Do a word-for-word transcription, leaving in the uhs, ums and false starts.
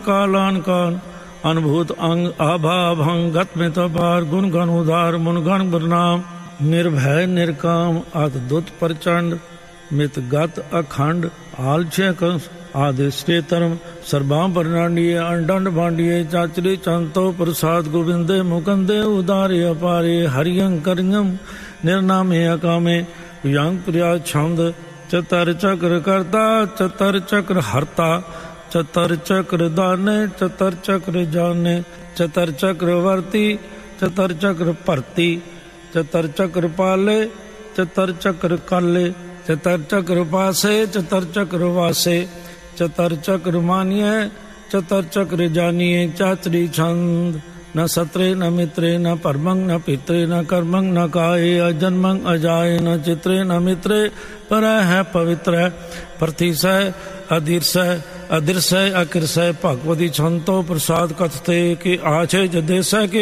कालान कान अनुभूत अंग आभा भंग गत में तपार गुण गण उदार मुन गण बरनाम निर्भय निर्काम अत दुत प्रचंड मित गत अखंड आलछय कंस आदि श्रेतरम सर्वां परनांडिये अंडंड भांडिये चाचरी चंतो प्रसाद गोविंदे मुकंदे उदारे अपारे हरियं करियं निर्नामे अकामे यंग प्रिया छंद चतर चक्र करता चतर चक्र हरता चतर चक्र दाने चतर चक्र जाने चतर चक्र वर्ती चतर चक्र भरती चतर चक्र पाले चतर चक्र काले चतर चक्र पासे चतर चक्र वासे चतर चक्र मानिए चतर चक्र जानिए चाचरी छंद न सत्रे न मित्रे न परमंग न पित्रे न कर्मंग न काये अजन्मंग अजाये न चित्रे न मित्रे पर है पवित्र प्रतिशय अधीर्षय अदृश्य अकृषय भगवती छंतो प्रसाद कथते कि आछे जदेश के